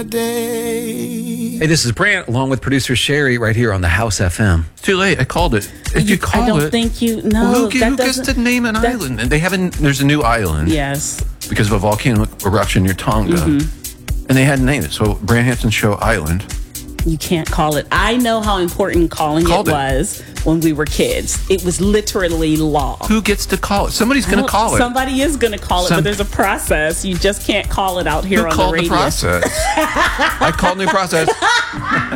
day. Hey, this is Brant, along with producer Sherry, right here on the House FM. It's too late. I called it. If you call I don't it, think you. No, well, who that gets doesn't. to name an island? And they haven't. There's a new island. Yes. Because of a volcanic eruption near Tonga, and they hadn't named it. So Brant Hanson Show Island. You can't call it. I know how important calling it was when we were kids. It was literally law. Who gets to call it? Somebody's going to call it. Somebody is going to call it, but there's a process. You just can't call it out here on the radio. Who called the process? I called new process.